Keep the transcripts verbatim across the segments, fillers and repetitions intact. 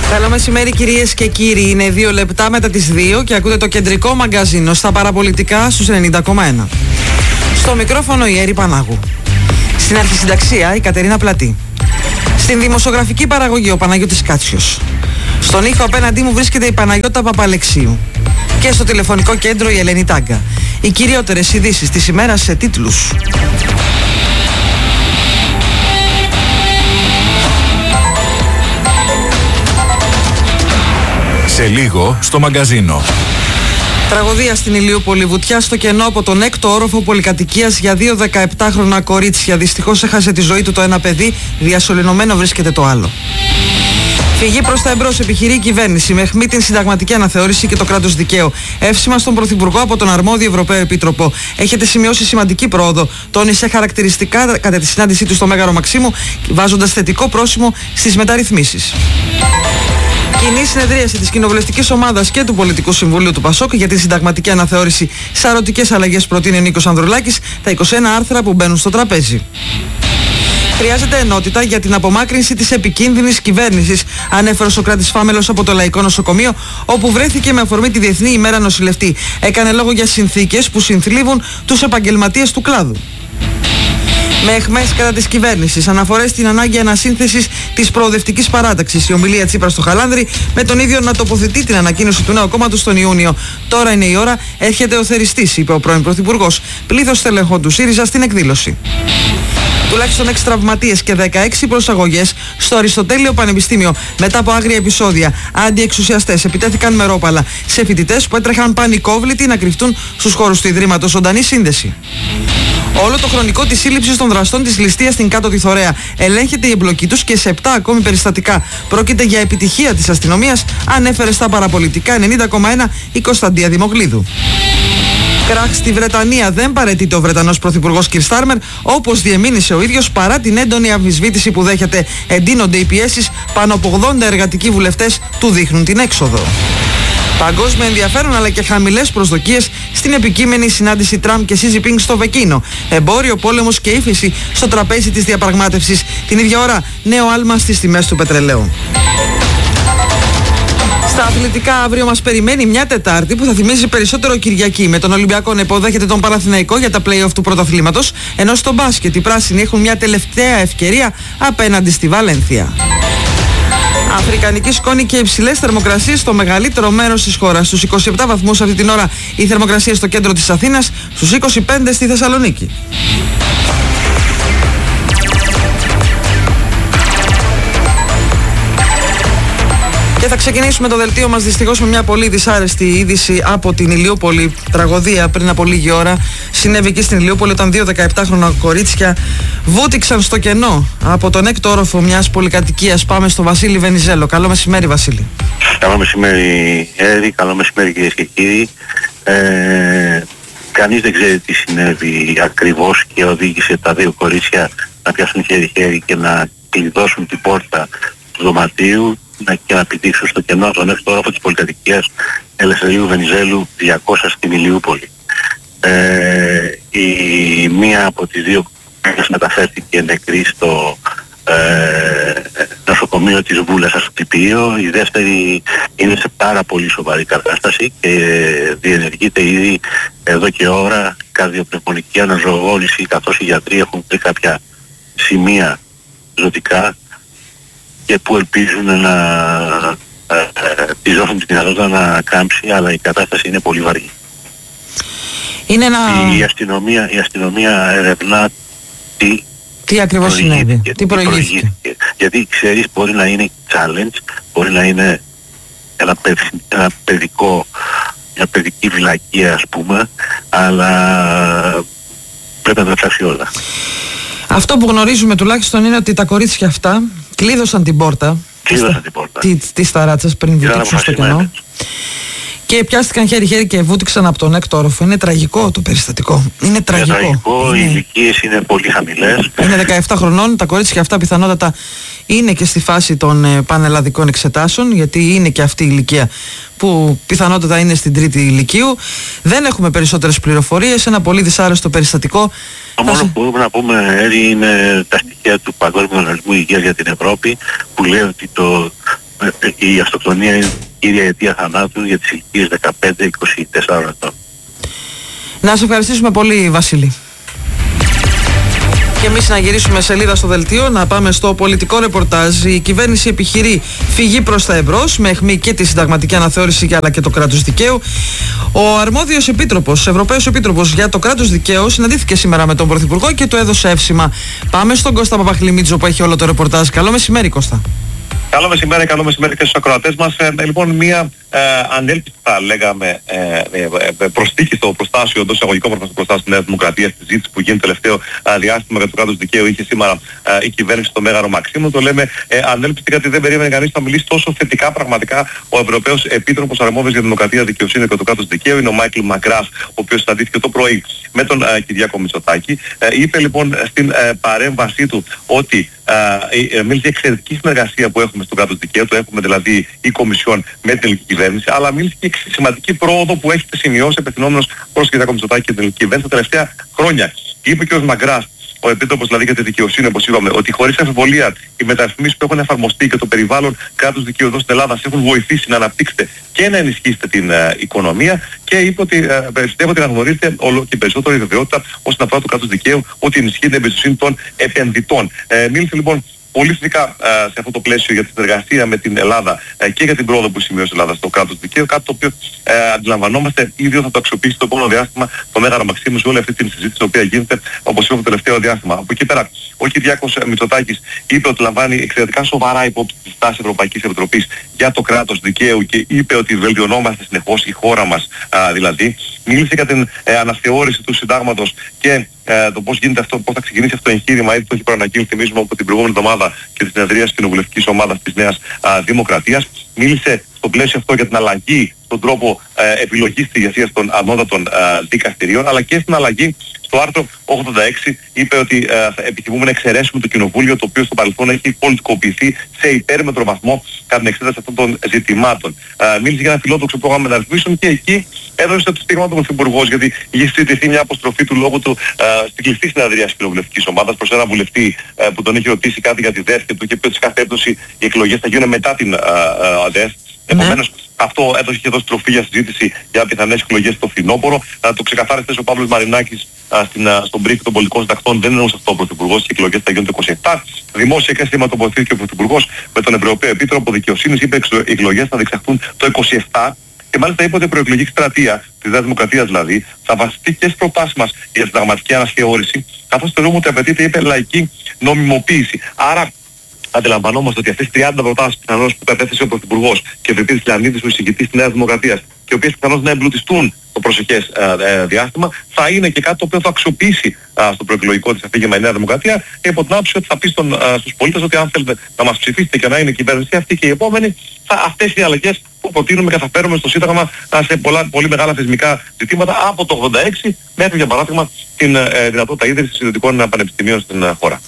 Καλό μεσημέρι κυρίες και κύριοι. Είναι δύο λεπτά μετά τις δύο και ακούτε το κεντρικό μαγκαζίνο στα παραπολιτικά στους ενενήντα κόμμα ένα. Στο μικρόφωνο η Έρη Πανάγου. Στην αρχισυνταξία η Κατερίνα Πλατή. Στην δημοσιογραφική παραγωγή ο Παναγιώτης Κάτσιος. Στον ήχο απέναντί μου βρίσκεται η Παναγιώτα Παπαλεξίου. Και στο τηλεφωνικό κέντρο η Ελένη Τάγκα. Οι κυριότερες ειδήσεις της ημέρας σε τίτλους. Σε λίγο στο μαγκαζίνο. Τραγωδία στην Ηλιούπολη. Βουτιά στο κενό από τον έκτο όροφο πολυκατοικίας για δύο δεκαεπτάχρονα κορίτσια. Δυστυχώς έχασε τη ζωή του το ένα παιδί, διασωληνωμένο βρίσκεται το άλλο. Φυγή προς τα εμπρός επιχειρεί η κυβέρνηση με αιχμή την συνταγματική αναθεώρηση και το κράτος δικαίου. Εύσημα στον Πρωθυπουργό από τον αρμόδιο Ευρωπαίο Επίτροπο. Έχετε σημειώσει σημαντική πρόοδο, τόνισε χαρακτηριστικά κατά τη συνάντησή του στο Μέγαρο Μαξίμου, βάζοντας θετικό πρόσημο στις μεταρρυθμίσεις. Κοινή συνεδρίαση της Κοινοβουλευτικής Ομάδας και του Πολιτικού Συμβουλίου του ΠΑΣΟΚ για τη συνταγματική αναθεώρηση. Σαρωτικές αλλαγές προτείνει ο Νίκος Ανδρουλάκης, τα είκοσι ένα άρθρα που μπαίνουν στο τραπέζι. Χρειάζεται ενότητα για την απομάκρυνση της επικίνδυνης κυβέρνησης, ανέφερε ο Σωκράτης Φάμελος από το Λαϊκό Νοσοκομείο, όπου βρέθηκε με αφορμή τη Διεθνή ημέρα νοσηλευτή. Έκανε λόγο για συνθήκες που συνθλίβουν τους επαγγελματίες του κλάδου. Με αιχμές κατά της κυβέρνησης, αναφορές στην ανάγκη ανασύνθεσης της προοδευτικής παράταξης. Η ομιλία Τσίπρα στο Χαλάνδρη, με τον ίδιο να τοποθετεί την ανακοίνωση του νέου κόμματος τον Ιούνιο. Τώρα είναι η ώρα, έρχεται ο θεριστής, είπε ο πρώην Πρωθυπουργός. Πλήθος στελεχών του ΣΥΡΙΖΑ στην εκδήλωση. Τουλάχιστον έξι τραυματίες και δεκαέξι προσαγωγές στο Αριστοτέλειο Πανεπιστήμιο μετά από άγρια επεισόδια. Αντιεξουσιαστές επιτέθηκαν με ρόπαλα σε φοιτητές που έτρεχαν πανικόβλητοι να κρυφτούν στους χώρους του Ιδρύματος. Ζωντανή σύνδεση. Όλο το χρονικό της σύλληψης των δραστών της ληστείας στην Κάτω τη Θωρέα. Ελέγχεται η εμπλοκή τους και σε επτά ακόμη περιστατικά. Πρόκειται για επιτυχία της αστυνομίας, ανέφερε στα παραπολιτικά ενενήντα κόμμα ένα η Κωνσταντία Δημοκλίδου. Κράχ στη Βρετανία. Δεν παραιτείται ο Βρετανός Πρωθυπουργός Κιρ Στάρμερ, όπως διεμήνυσε ο ίδιος, παρά την έντονη αμφισβήτηση που δέχεται. Εντείνονται οι πιέσεις, πάνω από ογδόντα εργατικοί βουλευτές του δείχνουν την έξοδο. Παγκόσμιο ενδιαφέρον αλλά και χαμηλές προσδοκίες στην επικείμενη συνάντηση Τραμπ και Σι Τζινπίνγκ στο Πεκίνο. Εμπόριο, πόλεμος και ύφεση στο τραπέζι της διαπραγμάτευσης. Την ίδια ώρα, νέο άλμα στις τιμές του πετρελαίου. Στα αθλητικά, αύριο μας περιμένει μια Τετάρτη που θα θυμίζει περισσότερο Κυριακή. Με τον Ολυμπιακό να υποδέχεται τον Παναθηναϊκό για τα play-off του πρωταθλήματος, ενώ στο μπάσκετ οι πράσινοι έχουν μια τελευταία ευκαιρία απέναντι στη Βαλένθια. Αφρικανική σκόνη και υψηλές θερμοκρασίες στο μεγαλύτερο μέρος της χώρας. Στους είκοσι επτά βαθμούς αυτή την ώρα η θερμοκρασία στο κέντρο της Αθήνας, στους είκοσι πέντε στη Θεσσαλονίκη. Και θα ξεκινήσουμε το δελτίο μας δυστυχώς με μια πολύ δυσάρεστη είδηση από την Ηλιούπολη. Τραγωδία πριν από λίγη ώρα συνέβη εκεί στην Ηλιούπολη όταν δύο δεκαεπτάχρονα κορίτσια βούτυξαν στο κενό από τον έκτο όροφο μιας πολυκατοικίας. Πάμε στο Βασίλη Βενιζέλο. Καλό μεσημέρι, Βασίλη. Καλό μεσημέρι, Έρη. Καλό μεσημέρι, κυρίες και κύριοι. Ε, κανείς δεν ξέρει τι συνέβη ακριβώς και οδήγησε τα δύο κορίτσια να πιάσουν χέρι-χέρι και να κλειδώσουν την πόρτα του δωματίου και να πηδήξουν στο κενό τον έκτο όροφο της πολυκατοικίας Ελευθερίου Βενιζέλου διακόσια στην Ηλιούπολη. Ε, η μία από τις δύο μεταφέρθηκε νεκρή στο ε, νοσοκομείο της Βούλας Ασκτυπείο. Η δεύτερη είναι σε πάρα πολύ σοβαρή κατάσταση και διενεργείται ήδη εδώ και ώρα καρδιοπνευμονική αναζωογόνηση, καθώς οι γιατροί έχουν βρει κάποια σημεία ζωτικά και που ελπίζουν να ε, ε, της δώσουν τη δυνατότητα να κάμψει, αλλά η κατάσταση είναι πολύ βαρύ. Είναι ένα... η, αστυνομία, η αστυνομία ερευνά τι, τι ακριβώς συνέβη, τι προηγήθηκε. Γιατί ξέρεις, μπορεί να είναι challenge, μπορεί να είναι ένα, παιδ, ένα παιδικό, μια παιδική βλακεία ας πούμε, αλλά πρέπει να τα ψάξει όλα. Αυτό που γνωρίζουμε τουλάχιστον είναι ότι τα κορίτσια αυτά κλείδωσαν την πόρτα Κλείδωσαν την πόρτα της, της ταράτσας πριν βούτυξουν στο κενό και πιάστηκαν χέρι-χέρι και βούτυξαν από τον έκτο όροφο. Είναι τραγικό το περιστατικό. Είναι τραγικό. Είναι τραγικό, είναι... οι ηλικίες είναι πολύ χαμηλές. Είναι δεκαεπτά χρονών, τα κορίτσια αυτά πιθανότατα είναι και στη φάση των ε, πανελλαδικών εξετάσεων, γιατί είναι και αυτή η ηλικία που πιθανότατα είναι στην τρίτη ηλικίου. Δεν έχουμε περισσότερες πληροφορίες, ένα πολύ δυσάρεστο περιστατικό. Το μόνο που μπορούμε να πούμε, Έρη, είναι τα στοιχεία του Παγκόσμιου Οργανισμού Υγείας για την Ευρώπη, που λέει ότι το η αυτοκτονία είναι κύρια αιτία θανάτου για τις ηλικίες δεκαπέντε με είκοσι τέσσερα ετών. Να σε ευχαριστήσουμε πολύ, Βασίλη. Και εμείς να γυρίσουμε σελίδα στο δελτίο, να πάμε στο πολιτικό ρεπορτάζ. Η κυβέρνηση επιχειρεί φυγή προς τα εμπρός, με αιχμή και τη συνταγματική αναθεώρηση αλλά και το κράτος δικαίου. Ο αρμόδιος επίτροπος, Ευρωπαίος Επίτροπος για το κράτος δικαίου, συναντήθηκε σήμερα με τον Πρωθυπουργό και του έδωσε εύσημα. Πάμε στον Κώστα Παπαχλημίτζο που έχει όλο το ρεπορτάζ. Καλό μεσημέρι, Κώστα. Καλό μεσημέρι, καλό μεσημέρι και στους ακροατές μας. Ε, λοιπόν, μια ε, ανέλπιστη, θα λέγαμε, ε, ε, ε, προσθήκη στο προστάσιο, εντός εισαγωγικών στο προστάσιο της Νέας Δημοκρατίας, τη συζήτηση που γίνεται τελευταίο ε, διάστημα για το κράτος δικαίου, είχε σήμερα ε, η κυβέρνηση στο Μέγαρο Μαξίμου. Το λέμε ε, ανέλπιστη γιατί δεν περίμενε κανείς να μιλήσει τόσο θετικά πραγματικά ο Ευρωπαίος Επίτροπος αρμόδιος για Δημοκρατία, Δικαιοσύνη και το κράτος δικαίου. Είναι ο Μάικλ Μακράς, ο οποίος συναντήθηκε το πρωί με τον ε, Κυριάκο Μητσοτάκη. Ε, είπε λοιπόν στην ε, παρέμβασή του ότι ε, ε, μίλησε εξαιρετική συνεργασία που έχουμε στο κράτος δικαίου, το έχουμε δηλαδή η Κομισιόν με την ελληνική κυβέρνηση, αλλά μίλησε και σημαντική πρόοδο που έχετε σημειώσει απευθυνόμενος προς τον Κυριάκο Μητσοτάκη και την ελληνική κυβέρνηση τα τελευταία χρόνια. Είπε και ο Μαγκράς, ο Επίτροπος δηλαδή για τη δικαιοσύνη, όπως είπαμε, ότι χωρίς αμφιβολία οι μεταρρυθμίσεις που έχουν εφαρμοστεί και το περιβάλλον κράτους δικαίου εδώ στην Ελλάδα σε έχουν βοηθήσει να αναπτύξετε και να ενισχύσετε την ε, οικονομία, και είπε ότι ε, πιστεύω ότι να γνωρίζετε όλο και περισσότερο η βεβαιότητα όσον αφορά το κράτος δικαίου, ότι ενισχύει την εμπιστοσύνη των επενδυτών. Ε, μίλησε λοιπόν πολύ θετικά ε, σε αυτό το πλαίσιο για τη συνεργασία με την Ελλάδα ε, και για την πρόοδο που σημειώσει η Ελλάδα στο κράτος δικαίου, κάτι το οποίο ε, αντιλαμβανόμαστε ήδη θα το αξιοποιήσει το επόμενο διάστημα το Μέγαρο Μαξίμου σε όλη αυτή την συζήτηση η οποία γίνεται, όπως είπαμε, το τελευταίο διάστημα. Από εκεί πέρα, ο Κυριάκος Μητσοτάκης είπε ότι λαμβάνει εξαιρετικά σοβαρά υπόψη τη στάση Ευρωπαϊκής Επιτροπής για το κράτος δικαίου και είπε ότι βελτιωνόμαστε συνεχώς, η χώρα μας α, δηλαδή. Μίλησε για την ε, αναθεώρηση του συντάγματος και ε, το πώς γίνεται αυτό, πώς θα ξεκινήσει αυτό το εγχείρημα. Ήδη το έχει προαναγγείλει, θυμίζουμε, από την προηγούμενη εβδομάδα και τη συνεδρία της κοινοβουλευτικής ομάδας της Νέας α, Δημοκρατίας. Μίλησε στο πλαίσιο αυτό για την αλλαγή στον τρόπο ε, επιλογής της ηγεσίας των ανώτατων ε, δικαστηρίων, αλλά και στην αλλαγή στο άρθρο ογδόντα έξι. Είπε ότι ε, επιθυμούμε να εξαιρέσουμε το Κοινοβούλιο, το οποίο στο παρελθόν έχει πολιτικοποιηθεί σε υπέρμετρο βαθμό κατά την εξέταση αυτών των ζητημάτων. Ε, μίλησε για ένα φιλόδοξο πρόγραμμα μεταρρυθμίσεων και εκεί έδωσε το στίγμα του Πρωθυπουργός, γιατί είχε συζητηθεί μια αποστροφή του λόγου του ε, στην κλειστή συνεδρία της κοινοβουλευτικής ομάδας προς έναν βουλευτή ε, που τον είχε ρωτήσει κάτι για τη ΔΕΣ και του είχε πει ότι σε κάθε περίπτωση οι εκλογές θα γίνουν μετά την ε, ε, ΔΕΣ. Επομένως, αυτό έδωσε και εδώ στροφή για συζήτηση για πιθανές εκλογές στο φθινόπωρο. Uh, το ξεκαθάρισε ο Παύλος Μαρινάκης uh, στην, uh, στον brief των πολιτικών συντακτών. Δεν εννοούσε αυτό ο Πρωθυπουργός, οι εκλογές θα γίνουν το είκοσι επτά. Δημόσια και σηματοποθήθηκε ο Πρωθυπουργός με τον Ευρωπαίο Επίτροπο Δικαιοσύνης. Είπε ότι οι εκλογές θα διεξαχθούν το είκοσι επτά. Και μάλιστα είπε ότι η προεκλογική εκστρατεία της Νέας Δημοκρατίας δηλαδή θα βασιστεί και στις προτάσεις μας για συνταγματική αναθεώρηση, καθώς θεωρούμε ότι απαιτείται, είπε, λαϊκή νομιμοποίηση. Άρα, αντιλαμβανόμαστε ότι αυτές οι τριάντα προτάσεις πιθανώς που κατέθεσε ο Πρωθυπουργός και ο Ευρυπίδης Λεωνίδης, ο εισηγητής της Νέας Δημοκρατίας, και οι οποίες πιθανώς να εμπλουτιστούν το προσεχές ε, ε, διάστημα, θα είναι και κάτι το οποίο θα αξιοποιήσει ε, στο προεκλογικό της αφήγημα η Νέα Δημοκρατία, και υπό την άποψη ότι θα πει στον, ε, στους πολίτες ότι αν θέλετε να μας ψηφίσετε και να είναι η κυβέρνηση αυτή και η επόμενη, θα, αυτές οι αλλαγές που προτείνουμε και θα φέρουμε στο Σύνταγμα σε πολλά, πολύ μεγάλα θεσμικά ζητήματα από το ογδόντα έξι μέχρι, για παράδειγμα, την ε, δυνατότητα ίδρυσης ιδιωτικών πανεπιστημίων στην ε, χώρα.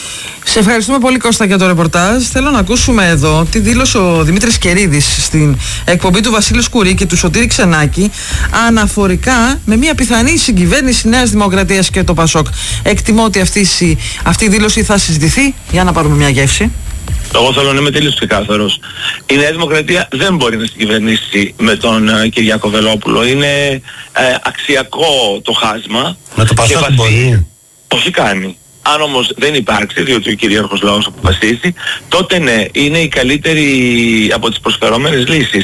Σε ευχαριστούμε πολύ, Κώστα, για το ρεπορτάζ. Θέλω να ακούσουμε εδώ τι δήλωσε ο Δημήτρης Κερίδης στην εκπομπή του Βασίλη Σκουρί και του Σωτήρη Ξενάκη αναφορικά με μια πιθανή συγκυβέρνηση Νέας Δημοκρατίας και το Πασόκ. Εκτιμώ ότι αυτή, αυτή η δήλωση θα συζητηθεί. Για να πάρουμε μια γεύση. Εγώ θέλω να είμαι τελείως ξεκάθαρος. Η Νέα Δημοκρατία δεν μπορεί να συγκυβερνήσει με τον uh, Κυριάκο Βελόπουλο. Είναι ε, αξιακό το χάσμα. Με το Πασόκ μπορεί. Όχι κάνει. Αν όμως δεν υπάρξει, διότι ο κυρίαρχος λαός αποφασίσει, τότε ναι, είναι η καλύτερη από τις προσφερόμενες λύσεις.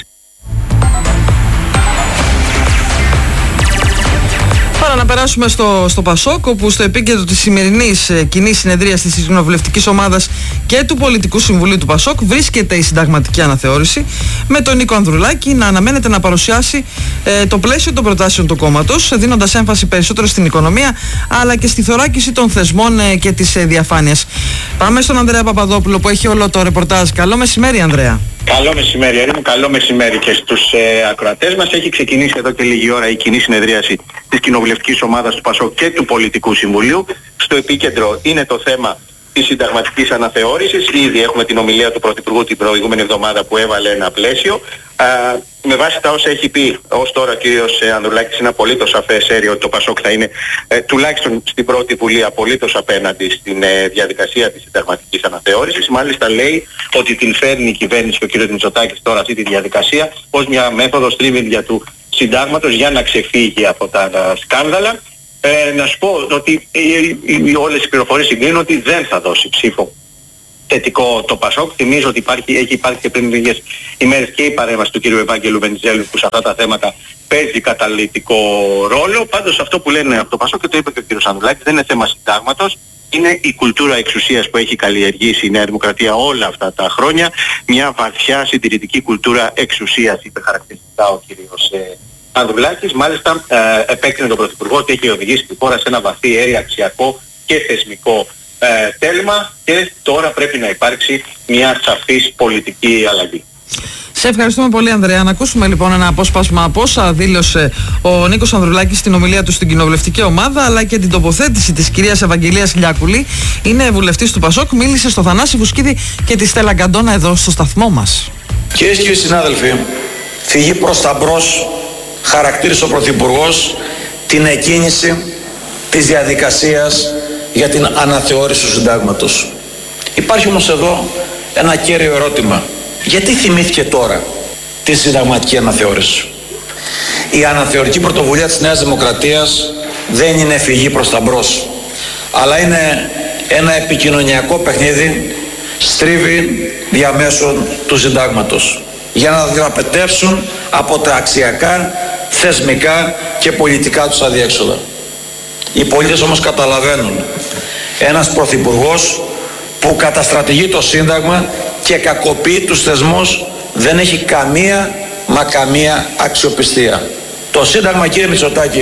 Τώρα να περάσουμε στο, στο Πασόκ, όπου στο επίκεντρο της σημερινής ε, κοινής συνεδρίας της κοινοβουλευτικής ομάδας και του Πολιτικού Συμβουλίου του Πασόκ βρίσκεται η συνταγματική αναθεώρηση, με τον Νίκο Ανδρουλάκη να αναμένεται να παρουσιάσει ε, το πλαίσιο των προτάσεων του κόμματος, δίνοντας έμφαση περισσότερο στην οικονομία αλλά και στη θωράκιση των θεσμών ε, και της ε, διαφάνειας. Πάμε στον Ανδρέα Παπαδόπουλο που έχει όλο το ρεπορτάζ. Καλό μεσημέρι, Ανδρέα. Καλό μεσημέρι, Ερήμου. Καλό μεσημέρι και στους ε, ακροατές μας. Έχει ξεκινήσει εδώ και λίγη ώρα η κοινή συνεδρίαση της κοινοβουλευτικής ομάδας του ΠΑΣΟΚ και του Πολιτικού Συμβουλίου. Στο επίκεντρο είναι το θέμα της συνταγματικής αναθεώρησης. Ήδη έχουμε την ομιλία του Πρωθυπουργού την προηγούμενη εβδομάδα που έβαλε ένα πλαίσιο. Α, με βάση τα όσα έχει πει ως τώρα ο κύριος Ανδρουλάκης, είναι απολύτως σαφές αίρει ότι το ΠΑΣΟΚ θα είναι ε, τουλάχιστον στην πρώτη Βουλή απολύτως απέναντι στην ε, διαδικασία της συνταγματικής αναθεώρησης. Μάλιστα λέει ότι την φέρνει η κυβέρνηση και ο κύριος Μητσοτάκης τώρα αυτή τη διαδικασία ως μια μέθοδο στρίβιλια του συντάγματος για να ξεφύγει από τα uh, σκάνδαλα. Ε, να σου πω ότι ε, ε, ε, όλες οι πληροφορίες συγκλίνουν ότι δεν θα δώσει ψήφο θετικό το ΠΑΣΟΚ. Θυμίζω ότι υπάρχει, έχει υπάρξει και πριν λίγες ημέρες και η παρέμβαση του κύριου Ευάγγελου Βενιζέλου που σε αυτά τα θέματα παίζει καταλυτικό ρόλο. Πάντως αυτό που λένε από το ΠΑΣΟΚ, και το είπε και ο κύριος Ανδρουλάκης, δεν είναι θέμα συντάγματος. Είναι η κουλτούρα εξουσίας που έχει καλλιεργήσει η Νέα Δημοκρατία όλα αυτά τα χρόνια. Μια βαθιά συντηρητική κουλτούρα εξουσίας, είπε χαρακτηριστικά ο κύριος ε, Ανδρουλάκης. Μάλιστα ε, επέκρινε τον Πρωθυπουργό ότι έχει οδηγήσει τη χώρα σε ένα βαθύ αέρι αξιακό και θεσμικό ε, τέλμα και τώρα πρέπει να υπάρξει μια σαφής πολιτική αλλαγή. Σε ευχαριστούμε πολύ, Ανδρέα. Να ακούσουμε λοιπόν ένα απόσπασμα από όσα δήλωσε ο Νίκος Ανδρουλάκης στην ομιλία του στην κοινοβουλευτική ομάδα, αλλά και την τοποθέτηση της κυρίας Ευαγγελίας Λιάκουλη. Είναι βουλευτής του ΠΑΣΟΚ, μίλησε στο Θανάση Βουσκίδη και τη Στέλλα Γκαντόνα εδώ στο σταθμό μας. Κυρίες και κύριοι συνάδελφοι, φυγή προς τα μπρος χαρακτήρισε ο Πρωθυπουργός την εκκίνηση της διαδικασίας για την αναθεώρηση του συντάγματος. Υπάρχει όμως εδώ ένα κέριο ερώτημα. Γιατί θυμήθηκε τώρα τη συνταγματική αναθεώρηση? Η αναθεωρητική πρωτοβουλία της Νέας Δημοκρατίας δεν είναι φυγή προς τα μπρος, αλλά είναι ένα επικοινωνιακό παιχνίδι, στρίβει διαμέσου του συντάγματος για να διαπετεύσουν από τα αξιακά, θεσμικά και πολιτικά τους αδιέξοδα. Οι πολίτες όμως καταλαβαίνουν, ένας πρωθυπουργός που καταστρατηγεί το Σύνταγμα και κακοποιεί τους θεσμούς δεν έχει καμία μα καμία αξιοπιστία. Το Σύνταγμα, κύριε Μητσοτάκη,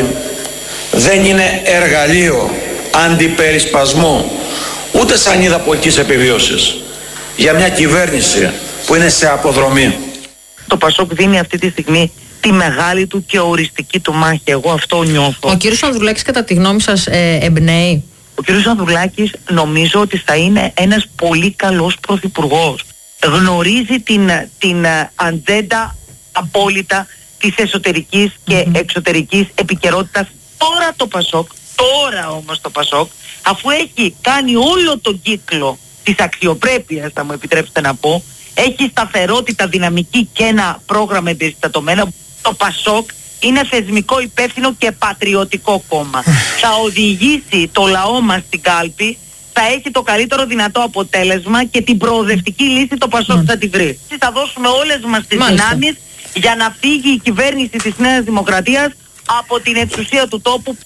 δεν είναι εργαλείο αντιπερισπασμού ούτε σανίδα πολιτικής επιβίωσης για μια κυβέρνηση που είναι σε αποδρομή. Το ΠΑΣΟΚ δίνει αυτή τη στιγμή τη μεγάλη του και οριστική του μάχη. Εγώ αυτό νιώθω. Ο κύριος Ανδρουλάκης, κατά τη γνώμη σας, ε, εμπνέει? Ο κύριος Ανδρουλάκης νομίζω ότι θα είναι ένας πολύ καλός πρωθυπουργός. Γνωρίζει την, την ατζέντα απόλυτα της εσωτερικής και mm-hmm. εξωτερικής επικαιρότητας. Τώρα το ΠΑΣΟΚ, τώρα όμως το ΠΑΣΟΚ, αφού έχει κάνει όλο τον κύκλο της αξιοπρέπειας, θα μου επιτρέψετε να πω, έχει σταθερότητα, δυναμική και ένα πρόγραμμα εμπεριστατωμένο, το ΠΑΣΟΚ είναι θεσμικό, υπεύθυνο και πατριωτικό κόμμα. Θα οδηγήσει το λαό μας στην κάλπη, θα έχει το καλύτερο δυνατό αποτέλεσμα και την προοδευτική λύση το ΠΑΣΟΚ mm. θα τη βρει. Θα δώσουμε όλες μας τις Μάλιστα. δυνάμεις για να φύγει η κυβέρνηση της Νέας Δημοκρατίας από την εξουσία του τόπου.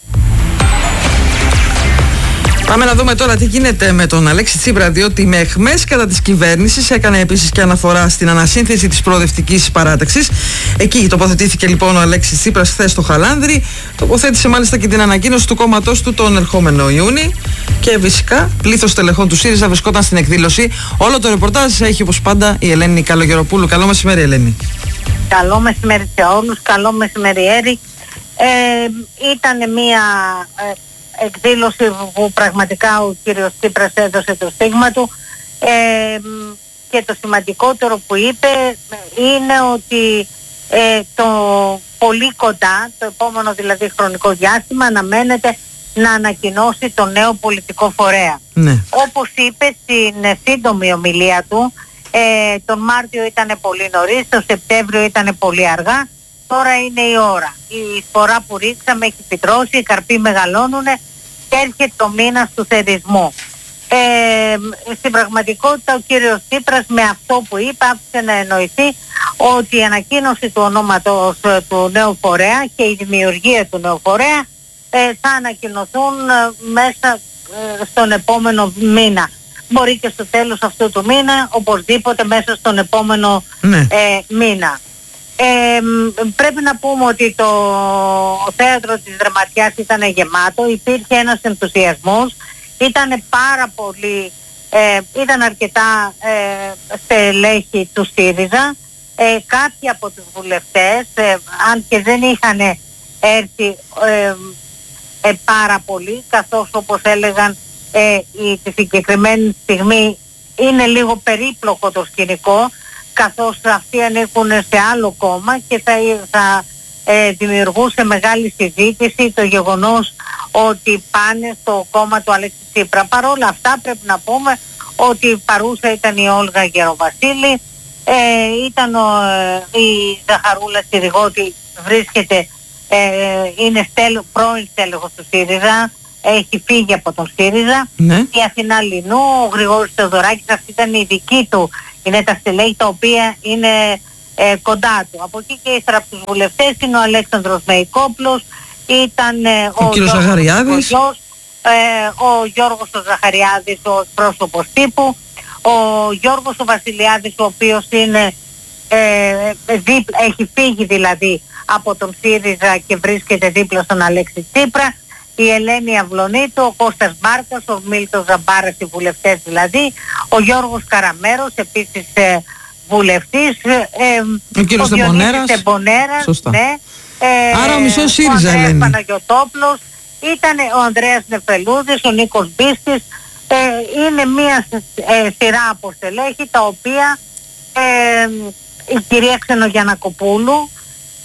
Πάμε να δούμε τώρα τι γίνεται με τον Αλέξη Τσίπρα, διότι με αιχμές κατά της κυβέρνησης έκανε επίσης και αναφορά στην ανασύνθεση της προοδευτικής παράταξης. Εκεί τοποθετήθηκε λοιπόν ο Αλέξης Τσίπρας χθες στο Χαλάνδρι. Τοποθέτησε μάλιστα και την ανακοίνωση του κόμματός του τον ερχόμενο Ιούνι. Και φυσικά πλήθος τελεχών του ΣΥΡΙΖΑ βρισκόταν στην εκδήλωση. Όλο το ρεπορτάζ έχει όπως πάντα η Ελένη Καλογεροπούλου. Καλό μεσημέρι, Ελένη. Καλό μεσημέρι σε όλους. Καλό μεσημέρι, Έρη. Ε, ήταν μια ε, εκδήλωση που πραγματικά ο κύριος Τσίπρας έδωσε το στίγμα του ε, και το σημαντικότερο που είπε είναι ότι ε, το πολύ κοντά, το επόμενο δηλαδή χρονικό διάστημα, αναμένεται να ανακοινώσει το νέο πολιτικό φορέα. Ναι. Όπως είπε στην σύντομη ομιλία του, ε, τον Μάρτιο ήταν πολύ νωρίς, τον Σεπτέμβριο ήταν πολύ αργά, τώρα είναι η ώρα. Η φορά που ρίξαμε έχει φυτρώσει, οι καρποί μεγαλώνουν και έρχεται το μήνας του θερισμού. Ε, στην πραγματικότητα ο κύριος Τσίπρας με αυτό που είπε άφησε να εννοηθεί ότι η ανακοίνωση του ονόματος του νέου φορέα και η δημιουργία του νέου φορέα ε, θα ανακοινωθούν ε, μέσα ε, στον επόμενο μήνα. Μπορεί και στο τέλος αυτού του μήνα, οπωσδήποτε μέσα στον επόμενο ναι. ε, μήνα. Ε, πρέπει να πούμε ότι το θέατρο της Δραματιάς ήταν γεμάτο, υπήρχε ένας ενθουσιασμός, ήταν πάρα πολύ, ε, ήταν αρκετά ε, στελέχη του ΣΥΡΙΖΑ, ε, κάποιοι από τους βουλευτές, ε, αν και δεν είχαν έρθει ε, ε, πάρα πολύ, καθώς όπως έλεγαν ε, η, τη συγκεκριμένη στιγμή είναι λίγο περίπλοκο το σκηνικό, καθώς αυτοί ανήκουν σε άλλο κόμμα και θα, θα ε, δημιουργούσε μεγάλη συζήτηση το γεγονός ότι πάνε στο κόμμα του Αλέξη Τσίπρα. Παρ' όλα αυτά πρέπει να πούμε ότι παρούσα ήταν η Όλγα Γεροβασίλη, ε, ήταν ο, ε, η Ζαχαρούλα Συριγώτη, βρίσκεται, ε, είναι στέλ, πρώην στέλεχος του ΣΥΡΙΖΑ, έχει φύγει από τον ΣΥΡΙΖΑ, ναι. Η Αθηνά Λινού, ο Γρηγόρης Θεοδωράκης, αυτή ήταν η δική του, είναι τα στελέχη τα οποία είναι ε, κοντά του. Από εκεί και ύστερα από τους βουλευτές είναι ο Αλέξανδρος Μεϊκόπουλος, ήταν ε, ο, ο κύριος Ζαχαριάδης, ο, ε, ο Γιώργος ο Ζαχαριάδης, ο πρόσωπος τύπου, ο Γιώργος ο Βασιλιάδης, ο οποίος είναι, ε, δίπλα, έχει φύγει δηλαδή από τον ΣΥΡΙΖΑ και βρίσκεται δίπλα στον Αλέξη Τσίπρα, η Ελένη Αυλονίτου, ο Κώστας Μάρκας, ο Μίλτος Ζαμπάρας, οι βουλευτές δηλαδή, ο Γιώργος Καραμέρος, επίσης ε, βουλευτής, ε, ο κύριος Τεμπονέρας, ναι, ε, άρα ο μισός ΣΥΡΙΖΑ, ο Ανδρέας Ελένη Παναγιωτόπουλος, ήταν ο Ανδρέας Νεφελούδης, ο Νίκος Μπίστης, ε, είναι μία ε, σειρά από στελέχη τα οποία ε, η κυρία Ξενογιαννακοπούλου ε,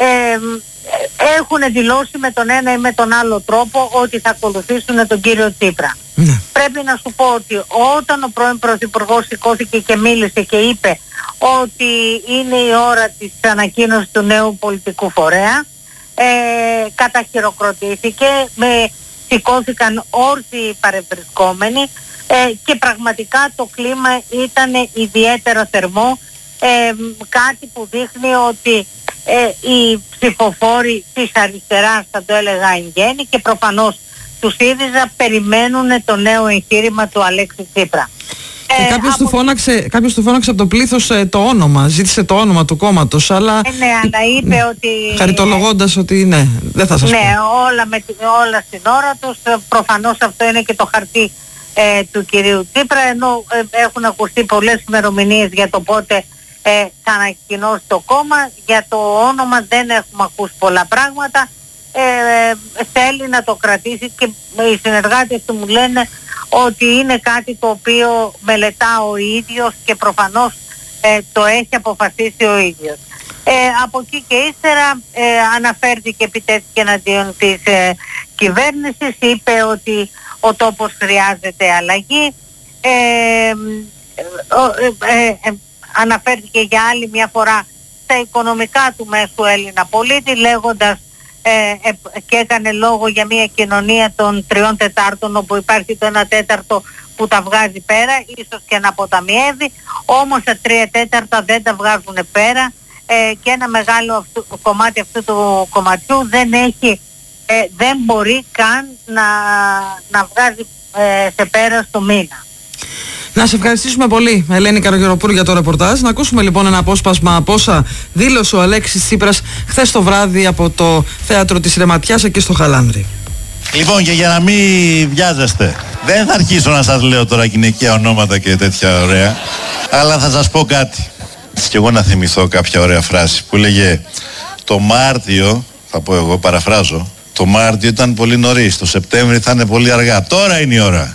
έχουν δηλώσει με τον ένα ή με τον άλλο τρόπο ότι θα ακολουθήσουν τον κύριο Τσίπρα. Ναι. Πρέπει να σου πω ότι όταν ο πρώην Πρωθυπουργός σηκώθηκε και μίλησε και είπε ότι είναι η ώρα της ανακοίνωσης του νέου πολιτικού φορέα, ε, καταχειροκροτήθηκε, με, σηκώθηκαν όρθιοι παρευρισκόμενοι ε, και πραγματικά το κλίμα ήταν ιδιαίτερα θερμό, ε, κάτι που δείχνει ότι ε, οι ψηφοφόροι της αριστεράς, θα το έλεγα εν γέννη, και προφανώς του ΣΥΡΙΖΑ περιμένουν το νέο εγχείρημα του Αλέξη Τσίπρα. Και ε, κάποιος, από... του φώναξε, κάποιος του φώναξε από το πλήθος ε, το όνομα, ζήτησε το όνομα του κόμματος, αλλά... Ε, ναι, αλλά είπε ναι, ότι... χαριτολογώντας ότι ναι, δεν θα σας ναι, πω. Ναι, όλα, με, όλα στην ώρα τους, προφανώς αυτό είναι και το χαρτί ε, του κυρίου Τσίπρα, ενώ ε, έχουν ακουστεί πολλές ημερομηνίες για το πότε ε, θα ανακοινώσει το κόμμα. Για το όνομα δεν έχουμε ακούσει πολλά πράγματα. Ε, ε, θέλει να το κρατήσει και οι συνεργάτες του μου λένε ότι είναι κάτι το οποίο μελετά ο ίδιος και προφανώς ε, το έχει αποφασίσει ο ίδιος. Ε, από εκεί και ύστερα ε, αναφέρθηκε, επιτέθηκε εναντίον της ε, κυβέρνησης, είπε ότι ο τόπος χρειάζεται αλλαγή, ε, ε, ε, ε, αναφέρθηκε για άλλη μια φορά στα οικονομικά του μέσου Έλληνα πολίτη, λέγοντας Ε, ε, και έκανε λόγο για μια κοινωνία των τριών τετάρτων, όπου υπάρχει το ένα τέταρτο που τα βγάζει πέρα, ίσως και να αποταμιεύει, όμως τα τρία τέταρτα δεν τα βγάζουν πέρα, ε, και ένα μεγάλο αυτού, κομμάτι αυτού του κομματιού δεν έχει, ε, δεν μπορεί καν να, να βγάζει ε, σε πέρα στο μήνα. Να σε ευχαριστήσουμε πολύ, Ελένη Καρογεροπούλου, για το ρεπορτάζ. Να ακούσουμε λοιπόν ένα απόσπασμα από όσα δήλωσε ο Αλέξης Τσίπρας χθες το βράδυ από το θέατρο της Ρεματιάς εκεί στο Χαλάνδρι. Λοιπόν, και για να μην βιάζεστε, δεν θα αρχίσω να σας λέω τώρα γυναικεία ονόματα και τέτοια ωραία, αλλά θα σας πω κάτι. Και εγώ να θυμηθώ κάποια ωραία φράση που λέγε το Μάρτιο, θα πω εγώ, παραφράζω, το Μάρτιο ήταν πολύ νωρίς, το Σεπτέμβρη θα είναι πολύ αργά. Τώρα είναι η ώρα.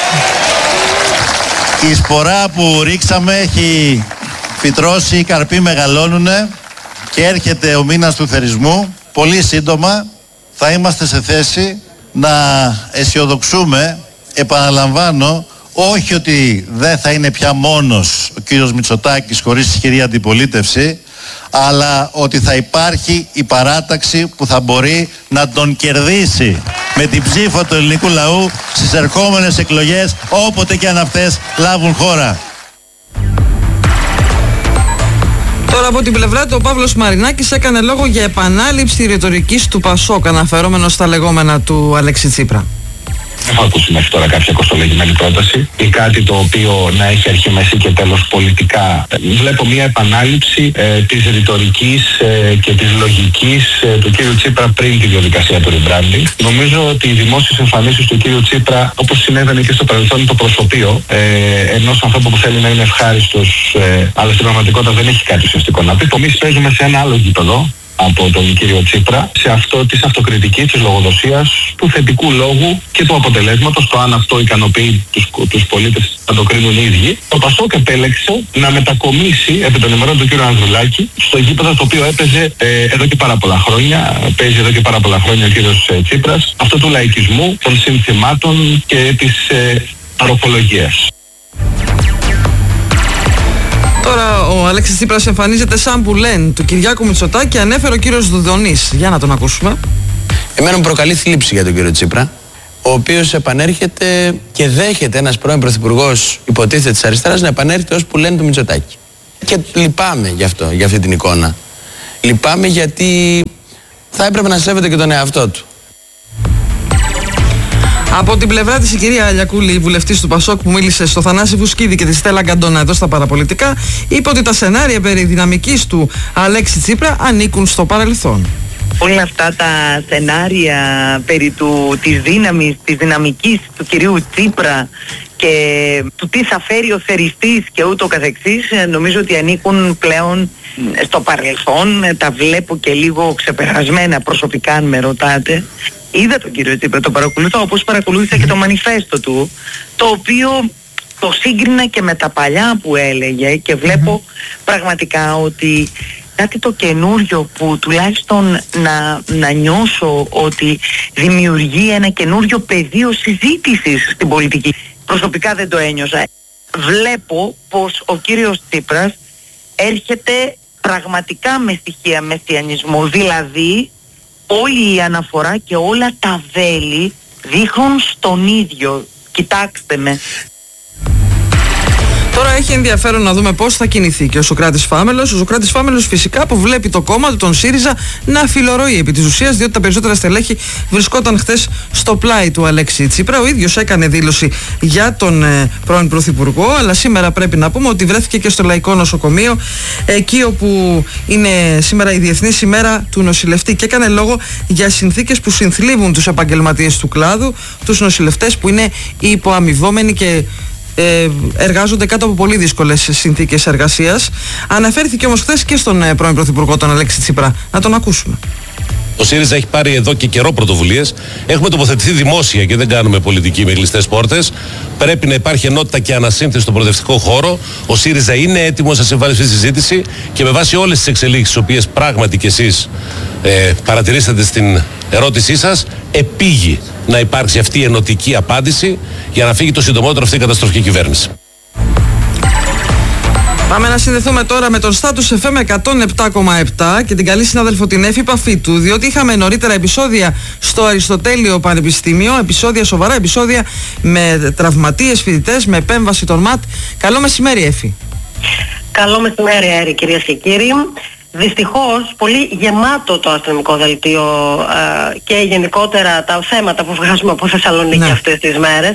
Η σπορά που ρίξαμε έχει φυτρώσει, οι καρποί μεγαλώνουνε και έρχεται ο μήνας του θερισμού. Πολύ σύντομα θα είμαστε σε θέση να αισιοδοξούμε, επαναλαμβάνω, όχι ότι δεν θα είναι πια μόνος ο κύριος Μητσοτάκης χωρίς ισχυρή αντιπολίτευση, αλλά ότι θα υπάρχει η παράταξη που θα μπορεί να τον κερδίσει με την ψήφο του ελληνικού λαού στις ερχόμενες εκλογές, όποτε και αν αυτές λάβουν χώρα. Τώρα από την πλευρά του ο Παύλος Μαρινάκης έκανε λόγο για επανάληψη ρητορικής του Πασόκ, αναφερόμενο στα λεγόμενα του Αλέξη Τσίπρα. Δεν έχω ακούσει μέχρι τώρα κάποια κοστολογημένη πρόταση ή κάτι το οποίο να έχει αρχή, μέση και τέλος πολιτικά. Βλέπω μια επανάληψη ε, της ρητορικής ε, και της λογικής ε, του κύριου Τσίπρα πριν τη διαδικασία του rebranding. Νομίζω ότι οι δημόσιες εμφανίσεις του κύριου Τσίπρα, όπως συνέβαινε και στο παρελθόν, το προσωπείο ε, ενός ανθρώπου που θέλει να είναι ευχάριστος, ε, αλλά στην πραγματικότητα δεν έχει κάτι ουσιαστικό να πει. Εμείς παίζουμε σε ένα άλλο γήπεδο. από τον κύριο Τσίπρα σε αυτό της αυτοκριτικής, της λογοδοσίας, του θετικού λόγου και του αποτελέσματος, το αν αυτό ικανοποιεί τους, τους πολίτες να το κρίνουν οι ίδιοι. Το Πασόκ επέλεξε να μετακομίσει επί των ημερών του κύριου Ανδρουλάκη στο γήπεδο το οποίο έπαιζε ε, εδώ και πάρα πολλά χρόνια, παίζει εδώ και πάρα πολλά χρόνια ο κύριος ε, Τσίπρας, αυτό του λαϊκισμού, των συνθημάτων και της ε, παροχολογίας. Τώρα ο Αλέξης Τσίπρας εμφανίζεται σαν μπουλέν του Κυριάκου Μητσοτάκη, ανέφερε ο κύριος Δουδονής. Για να τον ακούσουμε. Εμένα μου προκαλεί θλίψη για τον κύριο Τσίπρα, ο οποίος επανέρχεται και δέχεται ένας πρώην πρωθυπουργός υποτίθεται της αριστεράς να επανέρχεται ως πουλέν του Μητσοτάκη. Και λυπάμαι γι' αυτό, για αυτή την εικόνα. Λυπάμαι γιατί θα έπρεπε να σέβεται και τον εαυτό του. Από την πλευρά της η κυρία Αλιακούλη, η βουλευτής του Πασόκ που μίλησε στο Θανάση Βουσκίδη και τη Στέλλα Γκαντόνα εδώ στα παραπολιτικά, είπε ότι τα σενάρια περί δυναμικής του Αλέξη Τσίπρα ανήκουν στο παρελθόν. Όλα αυτά τα σενάρια περί του, της δύναμης, της δυναμικής του κυρίου Τσίπρα και του τι θα φέρει ο θεριστής και ούτω καθεξής, νομίζω ότι ανήκουν πλέον στο παρελθόν. Τα βλέπω και λίγο ξεπερασμένα προσωπικά, αν με ρωτάτε. Είδα τον κύριο Τσίπρα, το παρακολουθώ όπως παρακολούθησα και το μανιφέστο του, το οποίο το σύγκρινα και με τα παλιά που έλεγε και βλέπω mm-hmm. πραγματικά ότι κάτι το καινούριο που τουλάχιστον να, να νιώσω ότι δημιουργεί ένα καινούριο πεδίο συζήτησης στην πολιτική. Προσωπικά δεν το ένιωσα. Βλέπω πως ο κύριος Τσίπρας έρχεται πραγματικά με στοιχεία μεσιανισμού, δηλαδή όλη η αναφορά και όλα τα βέλη δείχνουν στον ίδιο. Κοιτάξτε με. Τώρα έχει ενδιαφέρον να δούμε πώς θα κινηθεί και ο Σωκράτης Φάμελος. Ο Σωκράτης Φάμελος φυσικά που βλέπει το κόμμα του, τον ΣΥΡΙΖΑ, να φιλορροεί επί της ουσίας, διότι τα περισσότερα στελέχη βρισκόταν χθες στο πλάι του Αλέξη Τσίπρα. Ο ίδιος έκανε δήλωση για τον ε, πρώην Πρωθυπουργό, αλλά σήμερα πρέπει να πούμε ότι βρέθηκε και στο Λαϊκό Νοσοκομείο, εκεί όπου είναι σήμερα η Διεθνής ημέρα του νοσηλευτή, και έκανε λόγο για συνθήκες που συνθλίβουν τους επαγγελματίες του κλάδου, τους νοσηλευτές που είναι υποαμοιβόμενοι και εργάζονται κάτω από πολύ δύσκολες συνθήκες εργασίας. Αναφέρθηκε όμως χθες και στον πρώην Πρωθυπουργό, τον Αλέξη Τσίπρα. Να τον ακούσουμε. Ο ΣΥΡΙΖΑ έχει πάρει εδώ και καιρό πρωτοβουλίες. Έχουμε τοποθετηθεί δημόσια και δεν κάνουμε πολιτική με κλειστές πόρτες. Πρέπει να υπάρχει ενότητα και ανασύνθεση στον προοδευτικό χώρο. Ο ΣΥΡΙΖΑ είναι έτοιμος να συμβάλλει στη συζήτηση και με βάση όλες τις εξελίξεις, τις οποίες πράγματι κι εσείς ε, παρατηρήσατε στην ερώτησή σας, επήγει να υπάρξει αυτή η ενωτική απάντηση για να φύγει το συντομότερο αυτή η καταστροφική κυβέρνηση. Πάμε να συνδεθούμε τώρα με τον Status εφ εμ εκατόν επτά κόμμα επτά και την καλή συνάδελφο την Εύη Παφίτου, διότι είχαμε νωρίτερα επεισόδια στο Αριστοτέλειο Πανεπιστήμιο, επεισόδια, σοβαρά επεισόδια με τραυματίες φοιτητές, με επέμβαση των ΜΑΤ. Καλό μεσημέρι, Εύη. Καλό μεσημέρι, Έρη, κυρίες και κύριοι. Δυστυχώς, πολύ γεμάτο το αστυνομικό δελτίο ε, και γενικότερα τα θέματα που βγάζουμε από Θεσσαλονίκη ναι. αυτές τις μέρες.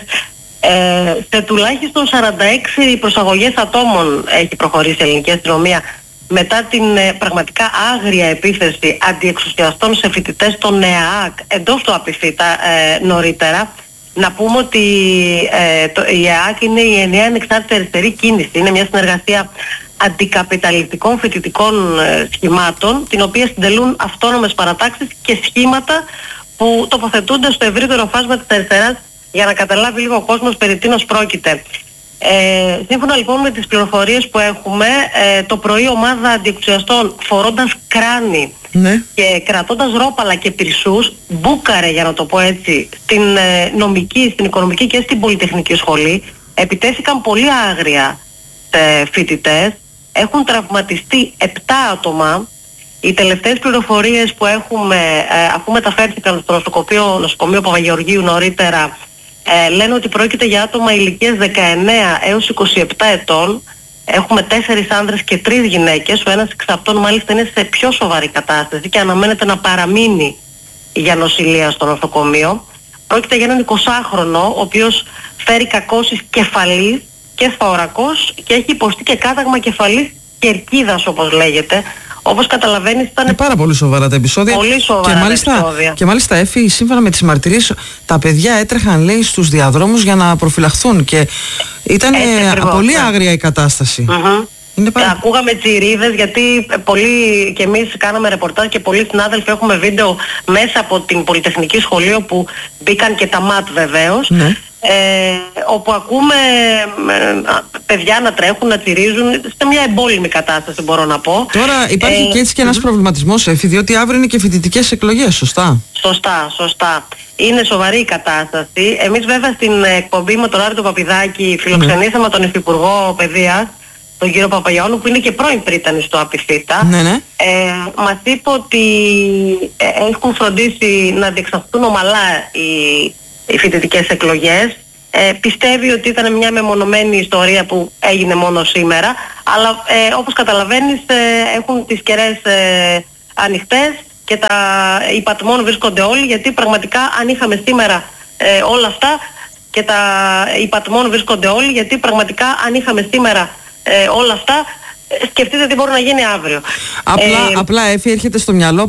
Ε, σε τουλάχιστον σαράντα έξι προσαγωγές ατόμων έχει προχωρήσει η ελληνική αστυνομία μετά την ε, πραγματικά άγρια επίθεση αντιεξουσιαστών σε φοιτητές των ΕΑΑΚ εντός του ΑΠΙΦΙΤΑ ε, νωρίτερα. Να πούμε ότι ε, το, η ΕΑΑΚ είναι η ενιαία ανεξάρτητη αριστερή κίνηση, είναι μια συνεργασία αντικαπιταλιστικών φοιτητικών ε, σχημάτων, την οποία συντελούν αυτόνομες παρατάξεις και σχήματα που τοποθετούνται στο ευρύτερο φάσμα της αριστεράς, για να καταλάβει λίγο ο κόσμος περί τίνος πρόκειται. Ε, σύμφωνα λοιπόν με τις πληροφορίες που έχουμε, ε, το πρωί ομάδα αντιεξουσιαστών φορώντας κράνη ναι. και κρατώντας ρόπαλα και πυρσούς μπούκαρε, για να το πω έτσι, στην ε, νομική, στην οικονομική και στην πολυτεχνική σχολή. Επιτέθηκαν πολύ άγρια σε φοιτητές, έχουν τραυματιστεί επτά άτομα. Οι τελευταίες πληροφορίες που έχουμε, ε, αφού μεταφέρθηκαν στο νοσοκομείο, νοσοκομείο Παπαγεωργίου νωρίτερα, ε, λένε ότι πρόκειται για άτομα ηλικίας δεκαεννέα έως είκοσι επτά ετών. Έχουμε τέσσερις άνδρες και τρεις γυναίκες. Ο ένας εξ αυτών μάλιστα είναι σε πιο σοβαρή κατάσταση και αναμένεται να παραμείνει για νοσηλεία στο νοσοκομείο. Πρόκειται για έναν εικοσάχρονο, ο οποίος φέρει κακώσεις κεφαλής και θώρακος και έχει υποστεί και κάταγμα κεφαλής κερκίδας, όπως λέγεται. Όπως καταλαβαίνεις, ήταν είναι πάρα πολύ σοβαρά τα επεισόδια. Πολύ σοβαρά και μάλιστα, τα επεισόδια. Και μάλιστα, Έφη, σύμφωνα με τις μαρτυρίες, τα παιδιά έτρεχαν, λέει, στους διαδρόμους για να προφυλαχθούν και ήταν ε, πολύ άγρια η κατάσταση. Mm-hmm. Παρα... Ακούγαμε τσιρίδες, γιατί πολλοί και εμείς κάναμε ρεπορτάζ και πολλοί συνάδελφοι έχουμε βίντεο μέσα από την Πολυτεχνική Σχολείο που μπήκαν και τα ΜΑΤ βεβαίως. Ναι. Ε, όπου ακούμε ε, παιδιά να τρέχουν, να τσιρίζουν σε μια εμπόλεμη κατάσταση, μπορώ να πω. Τώρα υπάρχει ε, και έτσι και ένας mm-hmm. προβληματισμός, Εφη, διότι αύριο είναι και φοιτητικές εκλογές, σωστά? Σωστά, σωστά. Είναι σοβαρή η κατάσταση. Εμείς βέβαια στην εκπομπή με τον Άρη τον Παπηδάκη φιλοξενήσαμε mm. τον Υφυπουργό Παιδείας, τον κύριο Παπαγιάννου, που είναι και πρώην πρίτανης στο ΑΠΙΦΙΤΑ. Ναι, ναι. Ε, μας είπε ότι ε, έχουν φροντίσει να διεξαχθούν ομαλά οι οι φοιτητικές εκλογές. Ε, πιστεύει ότι ήταν μια μεμονωμένη ιστορία που έγινε μόνο σήμερα, αλλά ε, όπως καταλαβαίνεις ε, έχουν τις κερές ε, ανοιχτές και τα υπατμών βρίσκονται όλοι, γιατί πραγματικά αν είχαμε σήμερα ε, όλα αυτά και τα υπατμών βρίσκονται όλοι, γιατί πραγματικά αν είχαμε σήμερα ε, όλα αυτά, σκεφτείτε τι μπορεί να γίνει αύριο. Απλά, ε, απλά Εφη, έρχεται στο μυαλό